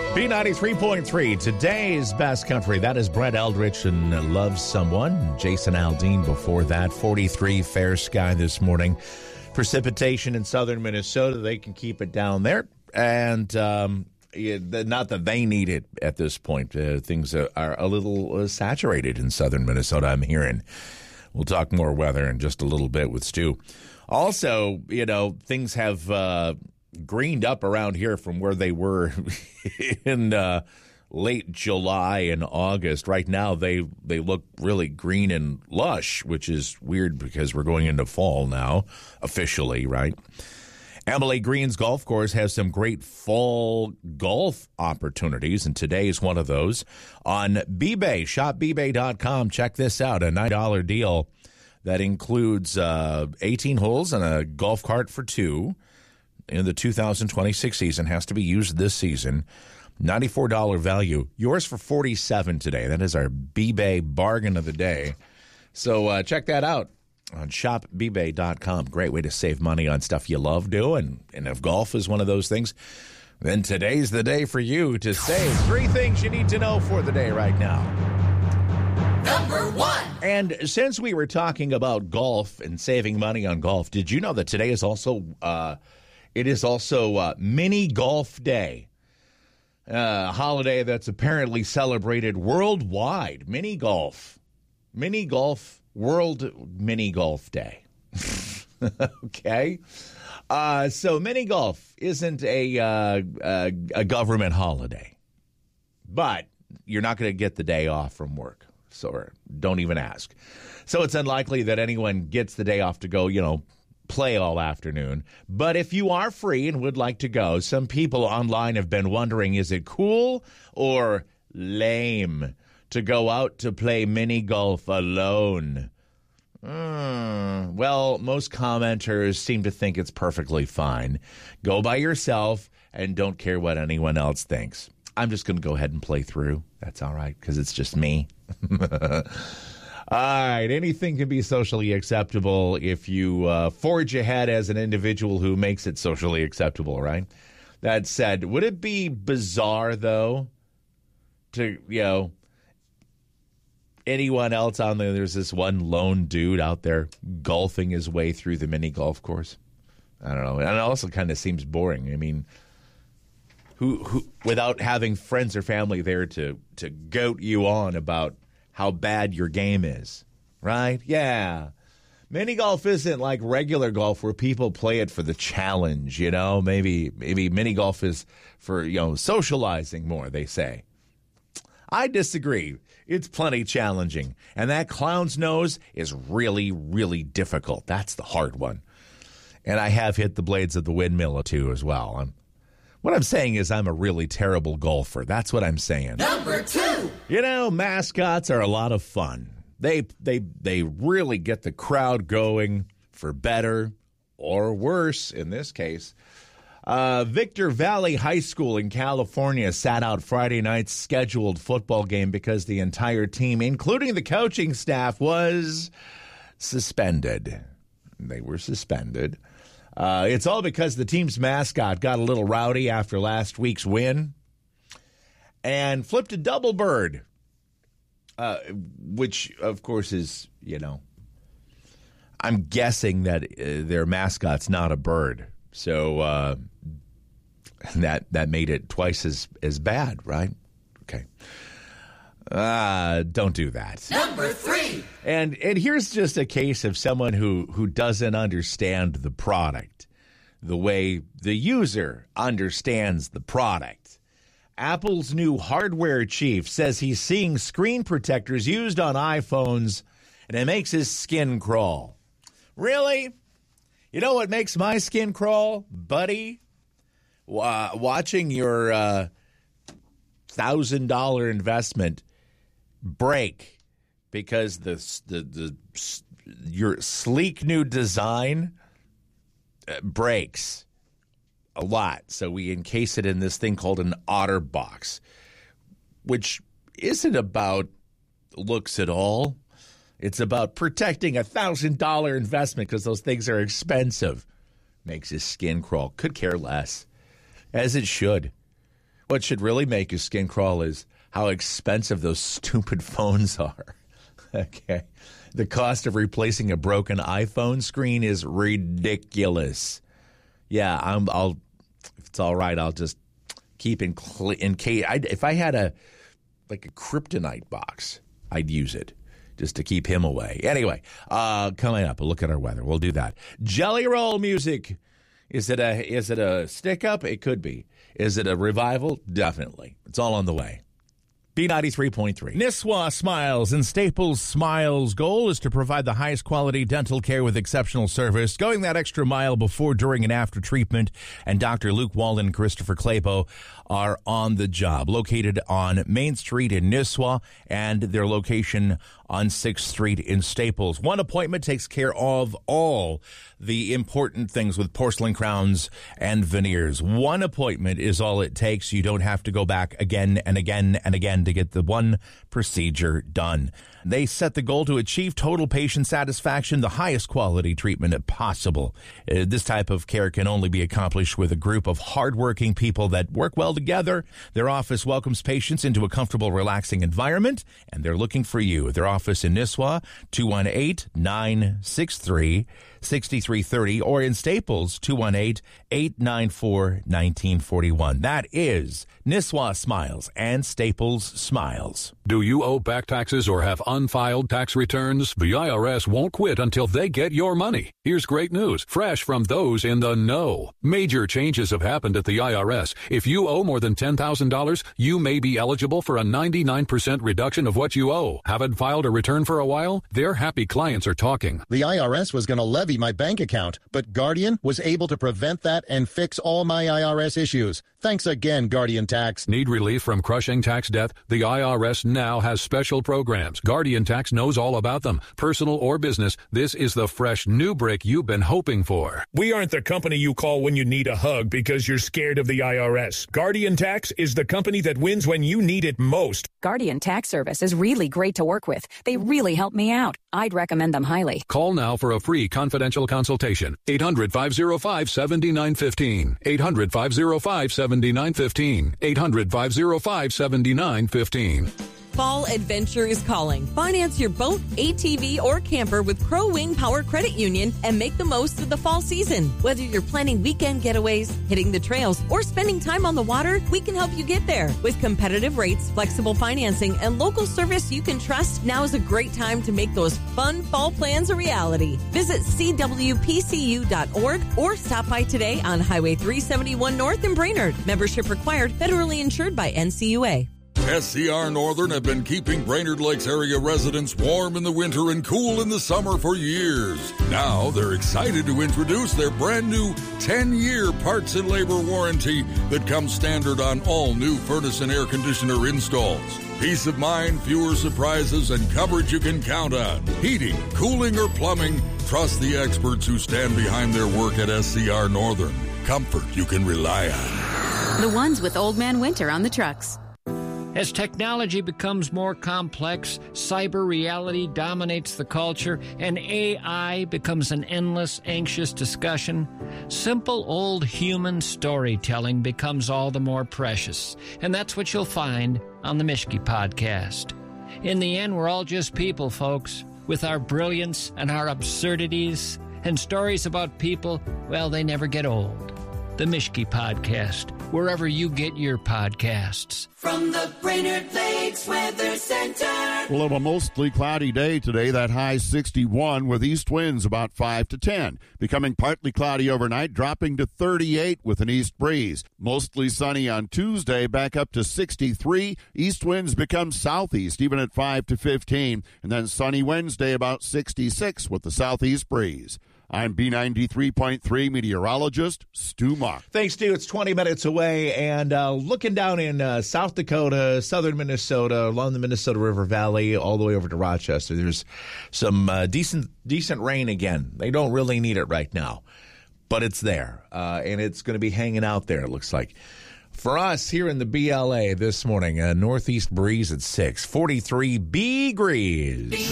B93.3, today's best country. That is Brett Eldridge and Love Someone. Jason Aldean before that. 43, fair sky this morning. Precipitation in southern Minnesota. They can keep it down there. And not that they need it at this point. Things are a little saturated in southern Minnesota, I'm hearing. We'll talk more weather in just a little bit with Stu. Also, things have greened up around here from where they were in late July and August. Right now, they look really green and lush, which is weird because we're going into fall now, officially, right? Emily Green's Golf Course has some great fall golf opportunities, and today's one of those. On B-Bay, shopbbay.com, check this out, a $9 deal that includes 18 holes and a golf cart for two. In the 2026 season, has to be used this season. $94 value. Yours for $47 today. That is our B-Bay bargain of the day. So check that out on shopbbay.com. Great way to save money on stuff you love doing. And if golf is one of those things, then today's the day for you to save. 3 things you need to know for the day right now. Number 1. And since we were talking about golf and saving money on golf, did you know that today is also it is also Mini Golf Day, a holiday that's apparently celebrated worldwide. Mini golf, World Mini Golf Day. Okay, so mini golf isn't a government holiday, but you're not going to get the day off from work, so don't even ask. So it's unlikely that anyone gets the day off to go, play all afternoon. But if you are free and would like to go, some people online have been wondering, is it cool or lame to go out to play mini golf alone? Well, most commenters seem to think it's perfectly fine. Go by yourself and don't care what anyone else thinks. I'm just going to go ahead and play through. That's all right, because it's just me. All right, anything can be socially acceptable if you forge ahead as an individual who makes it socially acceptable, right? That said, would it be bizarre, though, to, anyone else on there's this one lone dude out there golfing his way through the mini golf course? I don't know. And it also kind of seems boring. I mean, who without having friends or family there to goat you on about how bad your game is, right? Yeah. Mini golf isn't like regular golf where people play it for the challenge, Maybe mini golf is for, socializing more, they say. I disagree. It's plenty challenging. And that clown's nose is really, really difficult. That's the hard one. And I have hit the blades of the windmill or two as well. What I'm saying is I'm a really terrible golfer. That's what I'm saying. Number 2. Mascots are a lot of fun. They really get the crowd going for better or worse in this case. Victor Valley High School in California sat out Friday night's scheduled football game because the entire team, including the coaching staff, was suspended. They were suspended. It's all because the team's mascot got a little rowdy after last week's win and flipped a double bird, which, of course, is, I'm guessing that their mascot's not a bird. So that made it twice as bad, right? Okay. Don't do that. Number 3. And here's just a case of someone who doesn't understand the product the way the user understands the product. Apple's new hardware chief says he's seeing screen protectors used on iPhones, and it makes his skin crawl. Really? You know what makes my skin crawl, buddy? Watching your $1,000 investment break because your sleek new design breaks a lot. So we encase it in this thing called an OtterBox, which isn't about looks at all. It's about protecting a $1,000 investment because those things are expensive. Makes his skin crawl. Could care less, as it should. What should really make your skin crawl is how expensive those stupid phones are. Okay. The cost of replacing a broken iPhone screen is ridiculous. Yeah, if it's all right, I'll just keep in case. If I had a kryptonite box, I'd use it just to keep him away. Anyway, coming up, we'll look at our weather. We'll do that. Jelly Roll music. Is it a stick up? It could be. Is it a revival? Definitely. It's all on the way. B93.3. Nisswa Smiles and Staples Smiles' goal is to provide the highest quality dental care with exceptional service, going that extra mile before, during, and after treatment. And Dr. Luke Walden and Christopher Claypo are on the job. Located on Main Street in Nisswa and their location on 6th Street in Staples. One appointment takes care of all the important things with porcelain crowns and veneers. One appointment is all it takes. You don't have to go back again and again and again to get the one procedure done. They set the goal to achieve total patient satisfaction, the highest quality treatment possible. This type of care can only be accomplished with a group of hardworking people that work well together. Their office welcomes patients into a comfortable, relaxing environment, and they're looking for you. Their office in Nisswa, 218-963-6330, or in Staples, 218-894-1941. That is Nisswa Smiles and Staples Smiles. Do you owe back taxes or have unfiled tax returns? The IRS won't quit until they get your money. Here's great news, fresh from those in the know. Major changes have happened at the IRS. If you owe more than $10,000, you may be eligible for a 99% reduction of what you owe. Haven't filed a return for a while? Their happy clients are talking. The IRS was going to levy my bank account, but Guardian was able to prevent that and fix all my IRS issues. Thanks again, Guardian Tax. Need relief from crushing tax debt? The IRS now has special programs. Guardian Tax knows all about them. Personal or business, this is the fresh new brick you've been hoping for. We aren't the company you call when you need a hug because you're scared of the IRS. Guardian Tax is the company that wins when you need it most. Guardian Tax Service is really great to work with. They really help me out. I'd recommend them highly. Call now for a free confidential consultation. 800-505-7915. 800-505-7915. 800-505-7915. Fall adventure is calling. Finance your boat, ATV, or camper with Crow Wing Power Credit Union and make the most of the fall season. Whether you're planning weekend getaways, hitting the trails, or spending time on the water, we can help you get there. With competitive rates, flexible financing, and local service you can trust, now is a great time to make those fun fall plans a reality. Visit cwpcu.org or stop by today on Highway 371 North in Brainerd. Membership required, federally insured by NCUA. SCR Northern have been keeping Brainerd Lakes area residents warm in the winter and cool in the summer for years. Now they're excited to introduce their brand new 10-year parts and labor warranty that comes standard on all new furnace and air conditioner installs. Peace of mind, fewer surprises, and coverage you can count on. Heating, cooling, or plumbing, trust the experts who stand behind their work at SCR Northern. Comfort you can rely on. The ones with Old Man Winter on the trucks. As technology becomes more complex, cyber reality dominates the culture, and AI becomes an endless, anxious discussion, simple old human storytelling becomes all the more precious. And that's what you'll find on the Mischke Podcast. In the end, we're all just people, folks, with our brilliance and our absurdities, and stories about people, well, they never get old. The Mischke Podcast, wherever you get your podcasts. From the Brainerd Lakes Weather Center. We'll have a mostly cloudy day today, that high 61 with east winds about 5 to 10. Becoming partly cloudy overnight, dropping to 38 with an east breeze. Mostly sunny on Tuesday, back up to 63. East winds become southeast, even at 5 to 15. And then sunny Wednesday, about 66 with the southeast breeze. I'm B93.3 meteorologist Stu Mock. Thanks, Stu. It's 20 minutes away, and looking down in South Dakota, southern Minnesota, along the Minnesota River Valley, all the way over to Rochester, there's some decent rain again. They don't really need it right now, but it's there, and it's going to be hanging out there, it looks like. For us here in the BLA this morning, a northeast breeze at 6, 43 degrees.